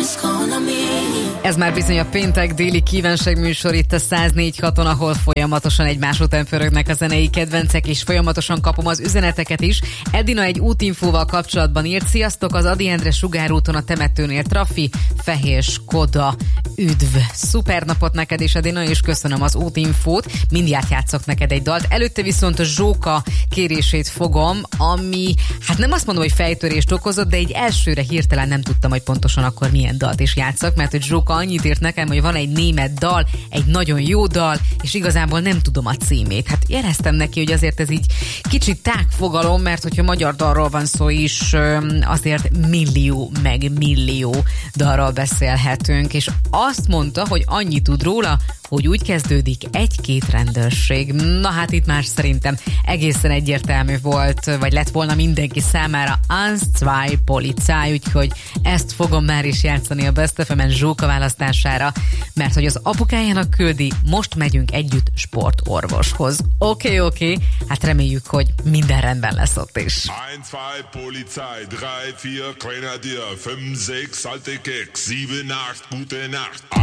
Ez már bizony a péntek déli kívánságműsor itt a 104.6-on, ahol folyamatosan egymás után pörögnek a zenei kedvencek, és folyamatosan kapom az üzeneteket is. Edina egy útinfóval kapcsolatban írt: sziasztok, az Ady Endre sugárúton a temetőnél trafi, Fehér Skoda, üdv. Szuper napot neked is, Edina, és köszönöm az útinfót. Mindjárt játszok neked egy dalt. Előtte viszont a Zsóka kérését fogom, ami, hát nem azt mondom, hogy fejtörést okozott, de egy elsőre hirtelen nem tudtam, hogy pontosan akkor milyen dalt is játszak, mert hogy Zsóka annyit írt nekem, hogy van egy német dal, egy nagyon jó dal, és igazából nem tudom a címét. Hát éreztem neki, hogy azért ez így kicsit tágfogalom, mert hogyha magyar dalról van szó is, azért millió meg millió dalról beszélhetünk, és azt mondta, hogy annyit tud róla, hogy úgy kezdődik, egy-két rendőrség. Na hát itt már szerintem egészen egyértelmű volt, vagy lett volna mindenki számára, 1-2 Polizei, úgyhogy ezt fogom már is játszani a Best FM-en Zsóka választására, mert hogy az apukájának küldi, most megyünk együtt sportorvoshoz. Oké, hát reméljük, hogy minden rendben lesz ott is. 1-2 Polizei, 3-4 Grenadier, 5-6 alte Keks, 7-8 gute Nacht.